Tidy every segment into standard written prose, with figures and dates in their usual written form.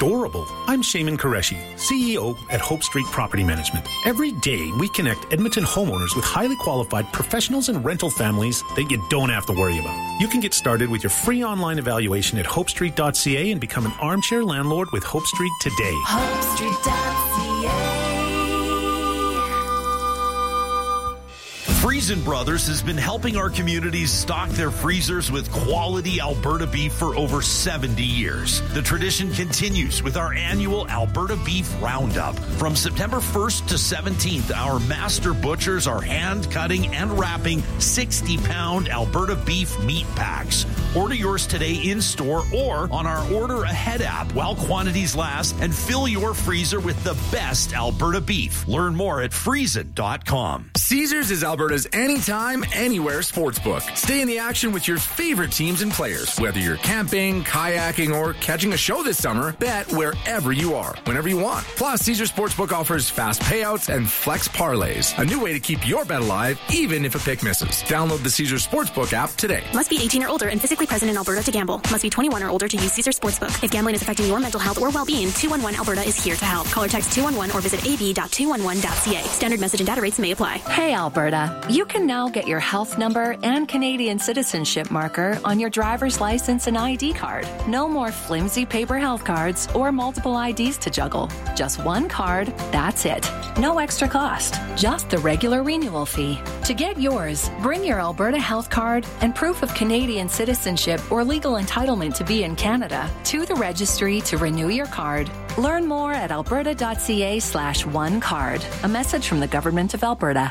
adorable. I'm Shaiman Qureshi, CEO at Hope Street Property Management. Every day, we connect Edmonton homeowners with highly qualified professionals and rental families that you don't have to worry about. You can get started with your free online evaluation at hopestreet.ca and become an armchair landlord with Hope Street today. hopestreet.ca. Friesen Brothers has been helping our communities stock their freezers with quality Alberta beef for over 70 years. The tradition continues with our annual Alberta Beef Roundup. From September 1st to 17th, our master butchers are hand-cutting and wrapping 60-pound Alberta beef meat packs. Order yours today in-store or on our Order Ahead app while quantities last, and fill your freezer with the best Alberta beef. Learn more at friesen.com. Caesars is Alberta's anytime, anywhere sportsbook. Stay in the action with your favorite teams and players. Whether you're camping, kayaking, or catching a show this summer, bet wherever you are, whenever you want. Plus, Caesars Sportsbook offers fast payouts and flex parlays. A new way to keep your bet alive, even if a pick misses. Download the Caesars Sportsbook app today. Must be 18 or older and physically present in Alberta to gamble. Must be 21 or older to use Caesars Sportsbook. If gambling is affecting your mental health or well-being, 211 Alberta is here to help. Call or text 211 or visit ab.211.ca. Standard message and data rates may apply. Hey, Alberta. You can now get your health number and Canadian citizenship marker on your driver's license and ID card. No more flimsy paper health cards or multiple IDs to juggle. Just one card, that's it. No extra cost, just the regular renewal fee. To get yours, bring your Alberta health card and proof of Canadian citizenship or legal entitlement to be in Canada to the registry to renew your card. Learn more at alberta.ca/onecard. A message from the Government of Alberta.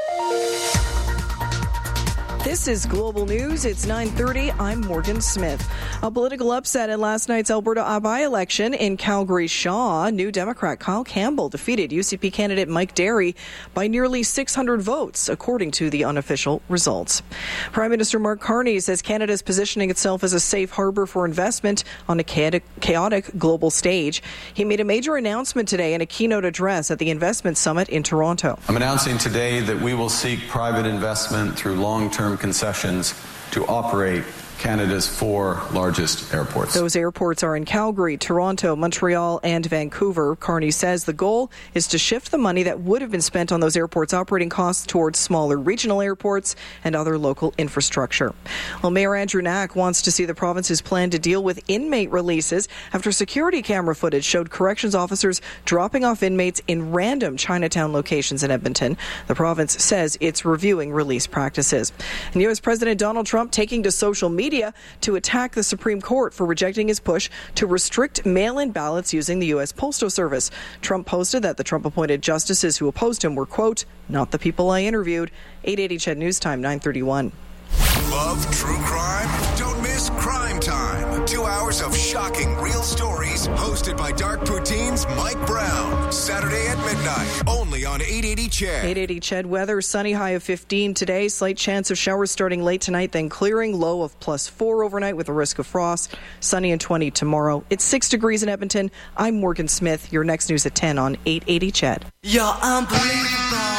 This is Global News. It's 9:30. I'm Morgan Smith. A political upset in last night's Alberta by-election in Calgary Shaw. New Democrat Kyle Campbell defeated UCP candidate Mike Derry by nearly 600 votes, according to the unofficial results. Prime Minister Mark Carney says Canada is positioning itself as a safe harbor for investment on a chaotic global stage. He made a major announcement today in a keynote address at the Investment Summit in Toronto. I'm announcing today that we will seek private investment through long-term concessions to operate Canada's 4 largest airports. Those airports are in Calgary, Toronto, Montreal, and Vancouver. Carney says the goal is to shift the money that would have been spent on those airports' operating costs towards smaller regional airports and other local infrastructure. Well, Mayor Andrew Knack wants to see the province's plan to deal with inmate releases after security camera footage showed corrections officers dropping off inmates in random Chinatown locations in Edmonton. The province says it's reviewing release practices. And U.S. President Donald Trump taking to social media to attack the Supreme Court for rejecting his push to restrict mail-in ballots using the U.S. Postal Service. Trump posted that the Trump-appointed justices who opposed him were, quote, not the people I interviewed. 880 CHED News Time, 9:31. Love true crime? Don't miss Crime Time. 2 hours of shocking real stories hosted by Dark Poutine's Mike Brown. Saturday at midnight, only on 880 CHED. 880 CHED weather, sunny, high of 15 today. Slight chance of showers starting late tonight, then clearing. Low of +4 overnight with a risk of frost. Sunny and 20 tomorrow. It's 6 degrees in Edmonton. I'm Morgan Smith. Your next news at 10 on 880 CHED. You're unbelievable.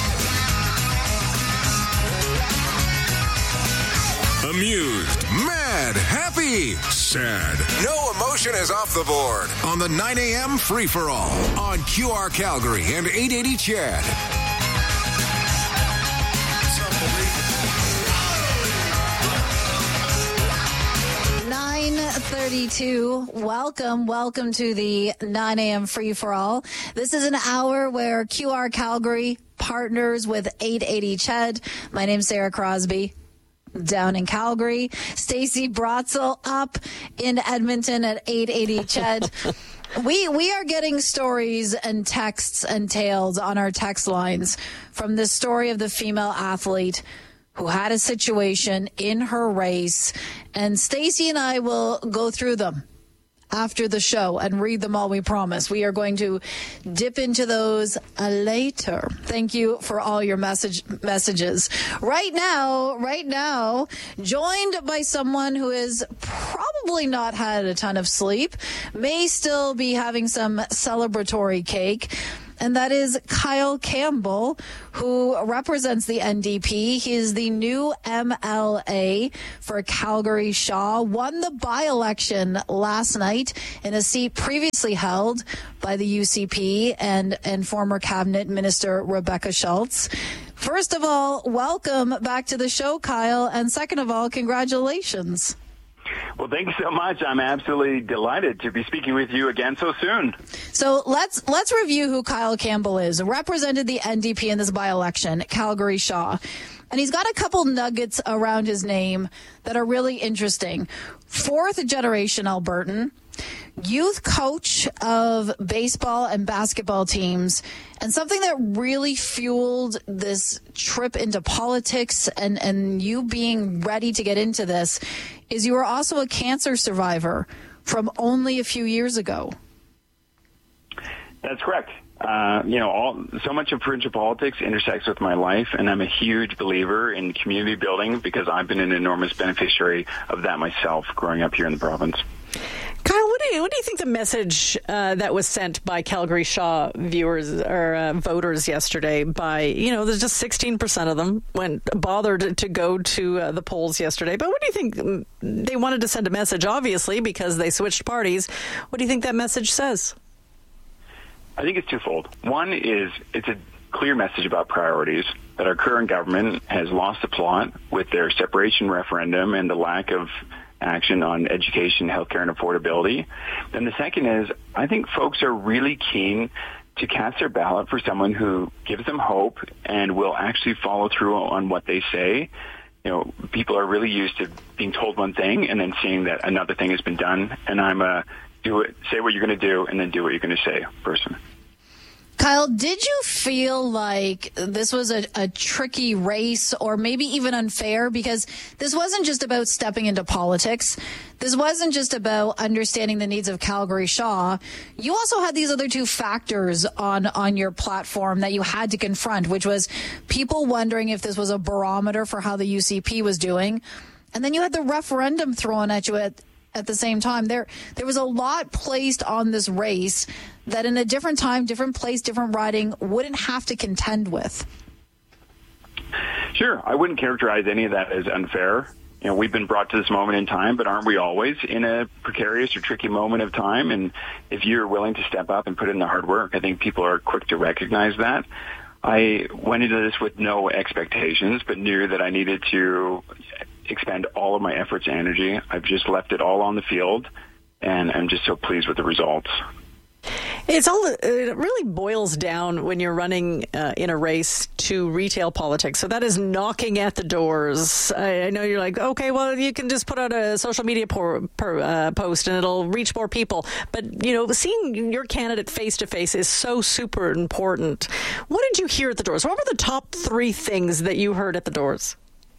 Amused, mad, happy, sad. No emotion is off the board on the 9 a.m. free-for-all on QR Calgary and 880 CHED. 9:32. Welcome to the 9 a.m. free-for-all. This is an hour where QR Calgary partners with 880 CHED. My name's Sarah Crosby. Down in Calgary, Stacey Brotzel up in Edmonton at 880 CHED. We are getting stories and texts and tales on our text lines from the story of the female athlete who had a situation in her race, and Stacey and I will go through them after the show and read them all, we promise. We are going to dip into those later. Thank you for all your messages. Right now, joined by someone who has probably not had a ton of sleep, may still be having some celebratory cake, and that is Kyle Campbell, who represents the NDP. He is the new MLA for Calgary Shaw, won the by-election last night in a seat previously held by the UCP and former cabinet minister Rebecca Schultz. First of all, welcome back to the show, Kyle, and second of all, congratulations. Well, thank you so much. I'm absolutely delighted to be speaking with you again so soon. So let's review who Kyle Campbell is. Represented the NDP in this by-election, Calgary Shaw. And he's got a couple nuggets around his name that are really interesting. Fourth generation Albertan, youth coach of baseball and basketball teams, and something that really fueled this trip into politics and you being ready to get into this is you were also a cancer survivor from only a few years ago. That's correct. So much of provincial politics intersects with my life, and I'm a huge believer in community building because I've been an enormous beneficiary of that myself growing up here in the province. Kyle, what do you think the message that was sent by Calgary Shaw viewers or voters yesterday by, there's just 16% of them bothered to go to the polls yesterday. But what do you think? They wanted to send a message, obviously, because they switched parties. What do you think that message says? I think it's twofold. One is it's a clear message about priorities, that our current government has lost the plot with their separation referendum and the lack of action on education, healthcare, and affordability. And the second is I think folks are really keen to cast their ballot for someone who gives them hope and will actually follow through on what they say. People are really used to being told one thing and then seeing that another thing has been done. And I'm a say what you're going to do and then do what you're going to say person. Kyle, did you feel like this was a tricky race or maybe even unfair? Because this wasn't just about stepping into politics. This wasn't just about understanding the needs of Calgary Shaw. You also had these other two factors on your platform that you had to confront, which was people wondering if this was a barometer for how the UCP was doing. And then you had the referendum thrown at you at the same time. There was a lot placed on this race that in a different time, different place, different riding wouldn't have to contend with. Sure. I wouldn't characterize any of that as unfair. We've been brought to this moment in time, but aren't we always in a precarious or tricky moment of time? And if you're willing to step up and put in the hard work, I think people are quick to recognize that. I went into this with no expectations, but knew that I needed to expend all of my efforts and energy. I've just left it all on the field, and I'm just so pleased with the results. It really boils down when you're running in a race to retail politics. So that is knocking at the doors. I know you're like, okay, well, you can just put out a social media post and it'll reach more people. But, seeing your candidate face to face is so super important. What did you hear at the doors? What were the top three things that you heard at the doors?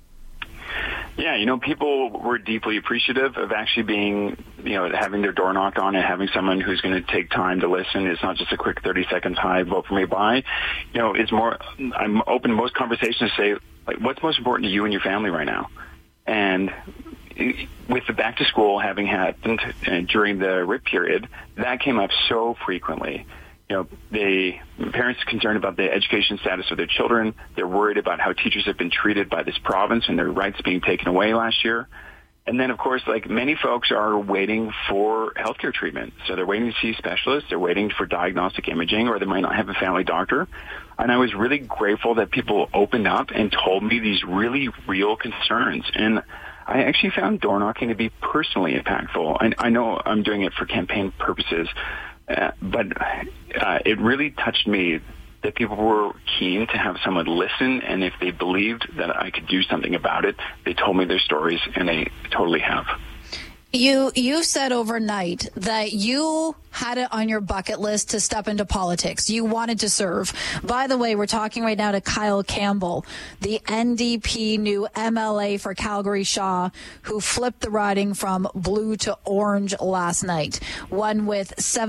Yeah, people were deeply appreciative of actually being, having their door knocked on and having someone who's going to take time to listen. It's not just a quick 30 seconds, hi, vote for me, bye. It's more, I'm open to most conversations to say, like, what's most important to you and your family right now? And with the back to school having happened during the RIP period, that came up so frequently. The parents are concerned about the education status of their children. They're worried about how teachers have been treated by this province and their rights being taken away last year. And then, of course, like many folks are waiting for healthcare treatment. So they're waiting to see specialists. They're waiting for diagnostic imaging, or they might not have a family doctor. And I was really grateful that people opened up and told me these really real concerns. And I actually found door knocking to be personally impactful. I know I'm doing it for campaign purposes, but it really touched me that people were keen to have someone listen, and if they believed that I could do something about it, they told me their stories, and they totally have. You said overnight that you had it on your bucket list to step into politics. You wanted to serve. By the way, we're talking right now to Kyle Campbell, the NDP new MLA for Calgary Shaw, who flipped the riding from blue to orange last night, won with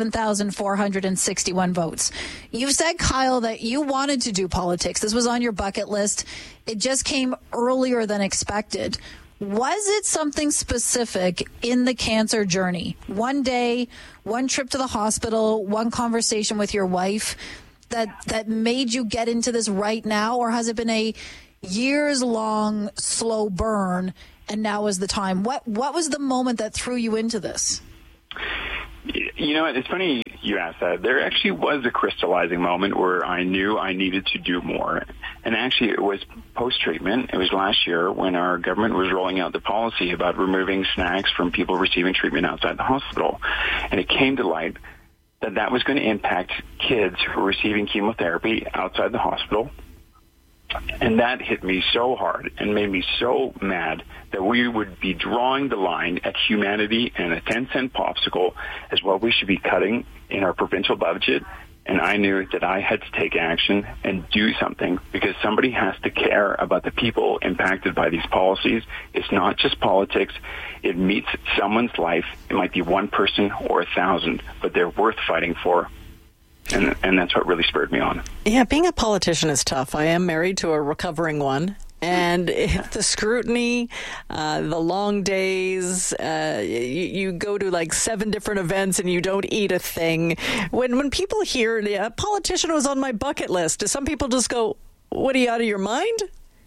7,461 votes. You said, Kyle, that you wanted to do politics. This was on your bucket list. It just came earlier than expected. Was it something specific in the cancer journey? One day, one trip to the hospital, one conversation with your wife that made you get into this right now, or has it been a years-long slow burn and now is the time? What was the moment that threw you into this? You know, it's funny you asked that. There actually was a crystallizing moment where I knew I needed to do more. And actually, it was post-treatment. It was last year when our government was rolling out the policy about removing snacks from people receiving treatment outside the hospital. And it came to light that was going to impact kids who were receiving chemotherapy outside the hospital. And that hit me so hard and made me so mad that we would be drawing the line at humanity and a 10-cent popsicle as what we should be cutting in our provincial budget. And I knew that I had to take action and do something because somebody has to care about the people impacted by these policies. It's not just politics. It meets someone's life. It might be one person or 1,000, but they're worth fighting for. And that's what really spurred me on. Yeah, being a politician is tough. I am married to a recovering one. And the scrutiny, the long days, you go to like 7 different events and you don't eat a thing. When people hear a politician was on my bucket list, do some people just go, what, are you out of your mind?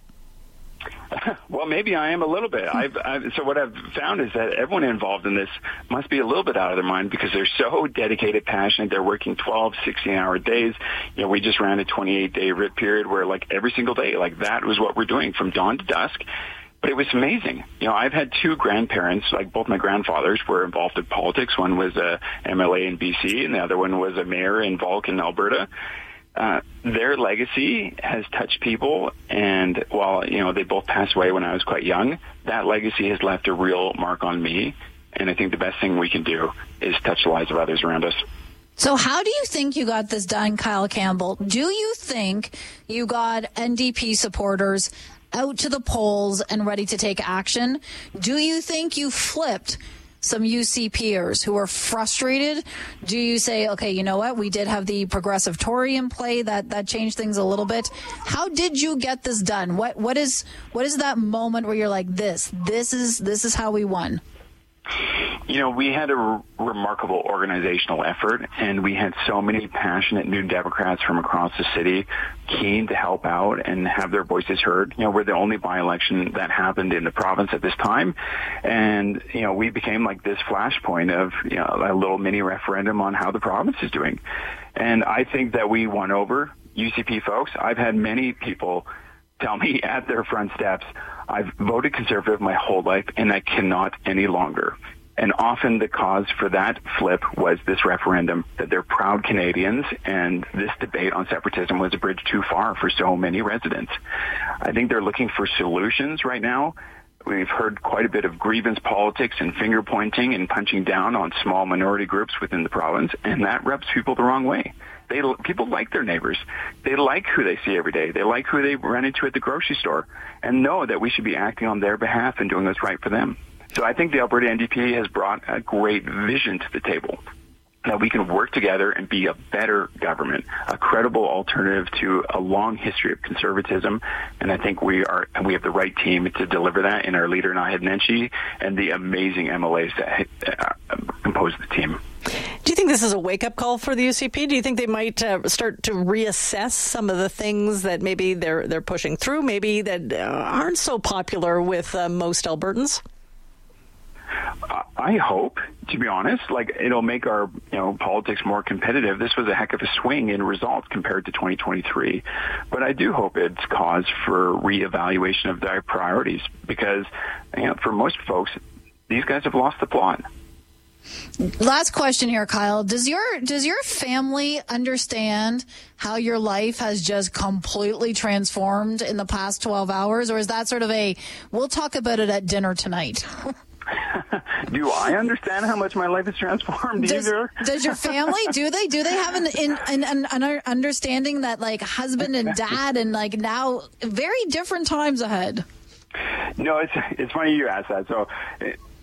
Well, maybe I am a little bit. So what I've found is that everyone involved in this must be a little bit out of their mind because they're so dedicated, passionate. They're working 12, 16-hour days. You know, we just ran a 28-day RIT period where, like, every single day, like, that was what we're doing from dawn to dusk. But it was amazing. You know, I've had 2 grandparents, like both my grandfathers were involved in politics. One was a MLA in BC, and the other one was a mayor in Vulcan, Alberta. Their legacy has touched people, and while, you know, they both passed away when I was quite young, that legacy has left a real mark on me, and I think the best thing we can do is touch the lives of others around us. So how do you think you got this done, Kyle Campbell? Do you think you got NDP supporters out to the polls and ready to take action? Do you think you flipped some UCPers who are frustrated? Do you say, okay, you know what? We did have the progressive Tory in play that changed things a little bit. How did you get this done? What is that moment where you're like, this is how we won? You know, we had a remarkable organizational effort, and we had so many passionate New Democrats from across the city keen to help out and have their voices heard. You know, we're the only by-election that happened in the province at this time, and, you know, we became like this flashpoint of, you know, a little mini referendum on how the province is doing. And I think that we won over UCP folks. I've had many people tell me at their front steps, I've voted Conservative my whole life, and I cannot any longer. And often the cause for that flip was this referendum, that they're proud Canadians, and this debate on separatism was a bridge too far for so many residents. I think they're looking for solutions right now. We've heard quite a bit of grievance politics and finger-pointing and punching down on small minority groups within the province, and that rubs people the wrong way. People like their neighbors. They like who they see every day. They like who they run into at the grocery store and know that we should be acting on their behalf and doing what's right for them. So I think the Alberta NDP has brought a great vision to the table, that we can work together and be a better government, a credible alternative to a long history of conservatism. And I think we have the right team to deliver that in our leader, Naheed Nenshi, and the amazing MLAs that compose the team. Do you think this is a wake-up call for the UCP? Do you think they might start to reassess some of the things that maybe they're pushing through, maybe that aren't so popular with most Albertans? I hope, to be honest, like, it'll make our, you know, politics more competitive. This was a heck of a swing in results compared to 2023, but I do hope it's cause for reevaluation of their priorities because, you know, for most folks, these guys have lost the plot. Last question here, Kyle. Does your family understand how your life has just completely transformed in the past 12 hours, or is that sort of we'll talk about it at dinner tonight? Do I understand how much my life has transformed either? Does your family, do they have an understanding that, like, husband and dad and, like, now very different times ahead? No, it's funny you asked that. So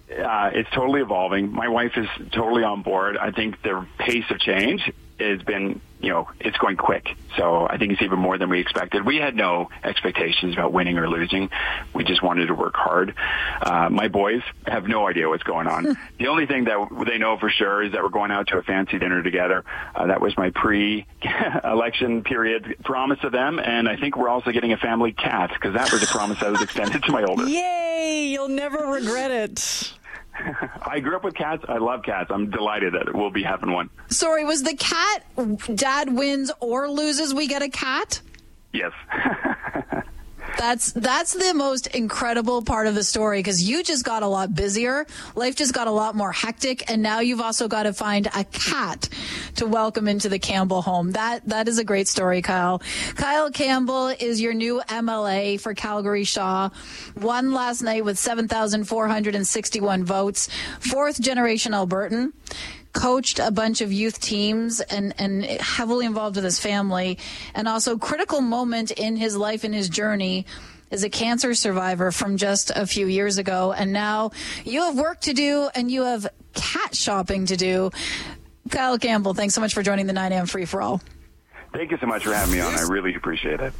It's totally evolving. My wife is totally on board. I think the pace of change has been, it's going quick. So I think it's even more than we expected. We had no expectations about winning or losing. We just wanted to work hard. My boys have no idea what's going on. The only thing that they know for sure is that we're going out to a fancy dinner together. That was my pre-election period promise to them. And I think we're also getting a family cat because that was a promise that was extended to my oldest. Yay! You'll never regret it. I grew up with cats. I love cats. I'm delighted that we'll be having one. Sorry, was the cat dad wins or loses, we get a cat? Yes. That's the most incredible part of the story because you just got a lot busier. Life just got a lot more hectic. And now you've also got to find a cat to welcome into the Campbell home. That is a great story, Kyle. Kyle Campbell is your new MLA for Calgary Shaw. Won last night with 7,461 votes. Fourth generation Albertan. Coached a bunch of youth teams and heavily involved with his family, and also critical moment in his life and his journey as a cancer survivor from just a few years ago. And now you have work to do and you have cat shopping to do. Kyle Campbell, thanks so much for joining the 9 a.m. Free for All. Thank you so much for having me on. I really appreciate it.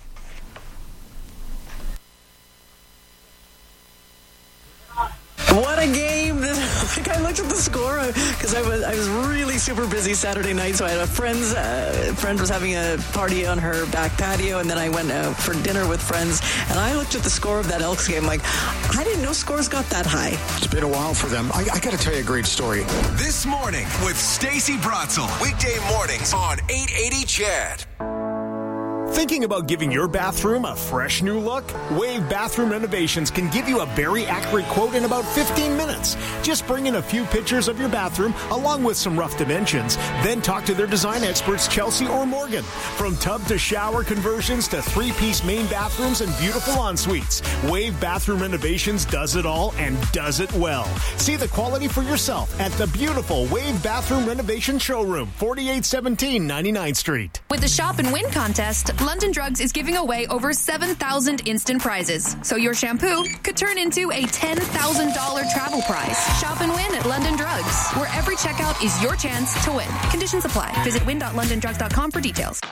What a game. I looked at the score because I was really super busy Saturday night, so I had a friend was having a party on her back patio, and then I went out for dinner with friends, and I looked at the score of that Elks game like, I didn't know scores got that high. It's been a while for them. I got to tell you a great story. This Morning with Stacey Bratzel. Weekday mornings on 880 CHED. Thinking about giving your bathroom a fresh new look? Wave Bathroom Renovations can give you a very accurate quote in about 15 minutes. Just bring in a few pictures of your bathroom along with some rough dimensions. Then talk to their design experts, Chelsea or Morgan. From tub to shower conversions to 3-piece main bathrooms and beautiful ensuites, Wave Bathroom Renovations does it all and does it well. See the quality for yourself at the beautiful Wave Bathroom Renovation Showroom, 4817 99th Street. With the Shop and Win contest, London Drugs is giving away over 7,000 instant prizes. So your shampoo could turn into a $10,000 travel prize. Shop and win at London Drugs, where every checkout is your chance to win. Conditions apply. Visit win.londondrugs.com for details.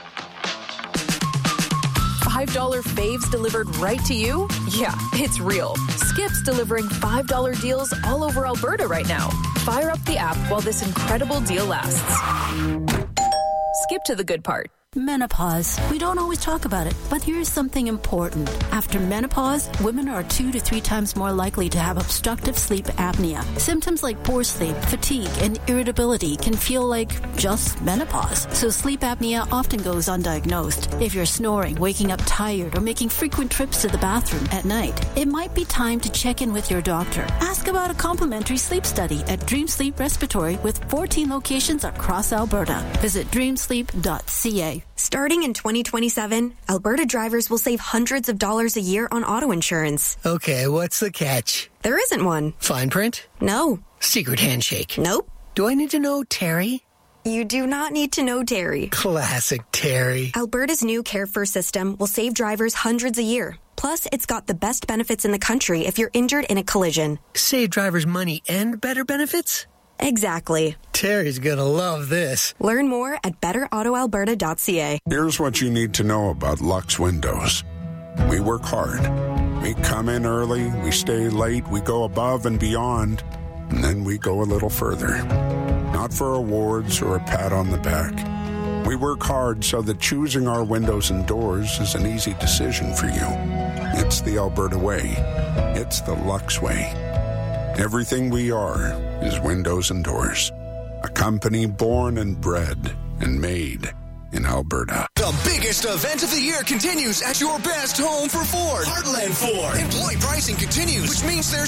$5 faves delivered right to you? Yeah, it's real. Skip's delivering $5 deals all over Alberta right now. Fire up the app while this incredible deal lasts. Skip to the good part. Menopause. We don't always talk about it, but here's something important. After menopause, women are 2 to 3 times more likely to have obstructive sleep apnea. Symptoms like poor sleep, fatigue, and irritability can feel like just menopause. So sleep apnea often goes undiagnosed. If you're snoring, waking up tired, or making frequent trips to the bathroom at night, it might be time to check in with your doctor. Ask about a complimentary sleep study at Dream Sleep Respiratory with 14 locations across Alberta. Visit dreamsleep.ca. Starting in 2027, Alberta drivers will save hundreds of dollars a year on auto insurance. Okay, what's the catch? There isn't one. Fine print? No. Secret handshake? Nope. Do I need to know Terry? You do not need to know Terry. Classic Terry. Alberta's new Care First system will save drivers hundreds a year. Plus, it's got the best benefits in the country if you're injured in a collision. Save drivers money and better benefits? Exactly. Terry's gonna love this. Learn more at betterautoalberta.ca. Here's what you need to know about Lux Windows. We work hard. We come in early, we stay late, we go above and beyond, and then we go a little further. Not for awards or a pat on the back. We work hard so that choosing our windows and doors is an easy decision for you. It's the Alberta way. It's the Lux way. Everything we are is windows and doors. A company born and bred and made in Alberta. The biggest event of the year continues at your best home for Ford. Heartland Ford. Employee pricing continues, which means there's